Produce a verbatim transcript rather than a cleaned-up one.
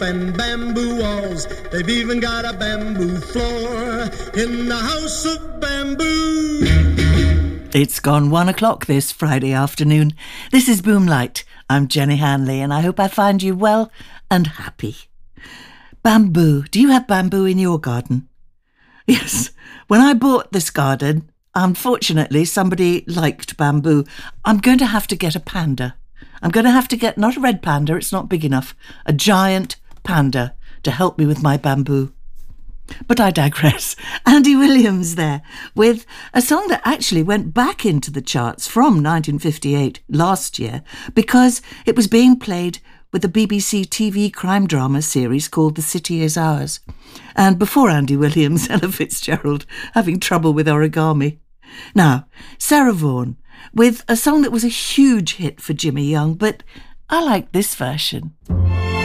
and bamboo walls. They've even got a bamboo floor in the house of bamboo. It's gone one o'clock this Friday afternoon. This is Boomlight. I'm Jenny Hanley, and I hope I find you well and happy. Bamboo. Do you have bamboo in your garden? Yes. When I bought this garden, unfortunately, somebody liked bamboo. I'm going to have to get a panda. I'm going to have to get, not a red panda, it's not big enough, a giant panda to help me with my bamboo. But I digress. Andy Williams there with a song that actually went back into the charts from nineteen fifty-eight last year because it was being played with a B B C T V crime drama series called The City Is Ours. And before Andy Williams, Ella Fitzgerald having trouble with origami. Now, Sarah Vaughan with a song that was a huge hit for Jimmy Young, but I like this version.